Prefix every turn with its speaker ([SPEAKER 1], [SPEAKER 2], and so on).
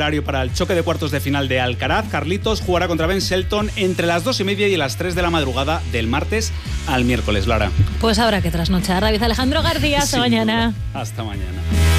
[SPEAKER 1] horario para el choque de cuartos de final de Alcaraz. Carlitos jugará contra Ben Shelton entre las 2:30 y las 3 de la madrugada del martes al miércoles, Lara.
[SPEAKER 2] Pues habrá que trasnochar. David Alejandro García, hasta mañana.
[SPEAKER 1] Hasta mañana.